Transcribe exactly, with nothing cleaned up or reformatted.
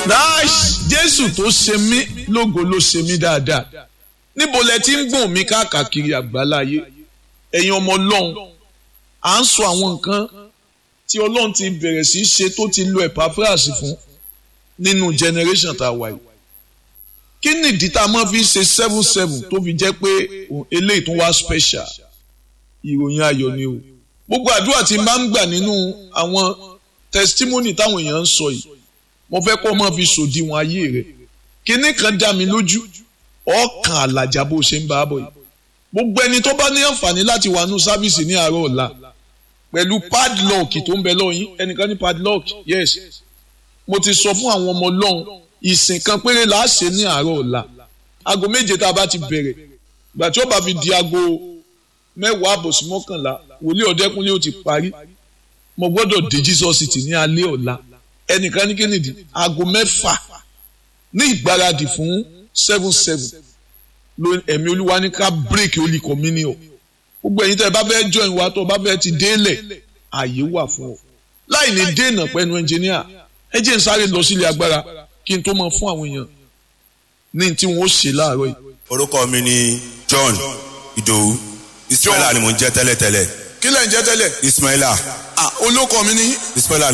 nice Jésù tó ṣe mí lógo ló ṣe mí dáadáa níbo lẹ ti ń gbọ̀n mí káàkiri àgbáláyé ẹ̀yin ọmọ Ọlọ́run à ń sọ àwọn nǹkan tí Ọlọ́run ti bẹ̀rẹ̀ sí í ṣe tó ti lo Epaphras fún nínú generation tá a wà yìí kí nìdí tá a máa fi ṣe seven seven tó fi jẹ́ pé eléyìí tó wá special ìròyìn ayọ̀ ni o gbogbo àdúrà tí n bá ń gbà nínú àwọn testimony táwọn èèyàn ń sọ yìí mo fẹ́ kó máa fi sòdiwọ̀n ayé rẹ̀ kíní kan dá mi lójú ọkàn àlàjá bó ṣe ń bá a bọ̀ yìí gbogbo ẹni tó bá ní àǹfààní láti wà nù sáfìsì ní àárọ̀ ọ̀la pẹ̀lú padlock tó ń bẹ lọ́yìn ẹnìkan ní padlock yes mo ti sọ fún àwọn ọmọ Ọlọ́run ìsìn kan péré là á ṣe ní àárọ̀ ọ̀la aago méje tá a bá ti bẹ̀rẹ̀ ìgbà tí ó bá fi di aago mẹ́wàá àbọ̀ sí mọ́kànlá wòlíì Ọ̀dẹ́kúnlé ó ti parí mo gbọ́dọ̀ dé Jesus City ní alẹ́ ọ̀la ẹnìkan ní kínìdí aago mẹ́fà ní ìgbáradì fún seven seven ló ẹ̀mí Olúwa ní ká break Holy Communion gbogbo ẹ̀yin tẹ́ ẹ bá fẹ́ join wa tó bá fẹ́ ti délẹ̀ ààyè wà fún ọ láì ní dènà pẹ̀lú ẹnjìníà ẹ jẹ́ n sáré lọ sílé agbára kí n tó mọ fún àwọn èèyàn ní tí wọ́n ó ṣe láàárọ̀ yìí. orúkọ mi ni John Ìdòwú Ismaila ni mò ń jẹ́ tẹ́lẹ̀tẹ́lẹ̀. kí lẹ̀ ń jẹ́ tẹ́lẹ̀. Ismaila. ah olóko mi ni. Ismaila.